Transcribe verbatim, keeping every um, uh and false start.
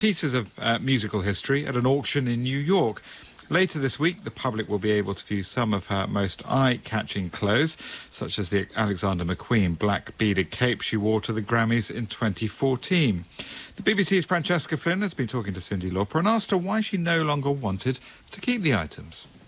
pieces of uh, musical history at an auction in New York. Later this week, the public will be able to view some of her most eye-catching clothes, such as the Alexander McQueen black beaded cape she wore to the Grammys in twenty fourteen. The B B C's Francesca Flynn has been talking to Cyndi Lauper and asked her why she no longer wanted to keep the items.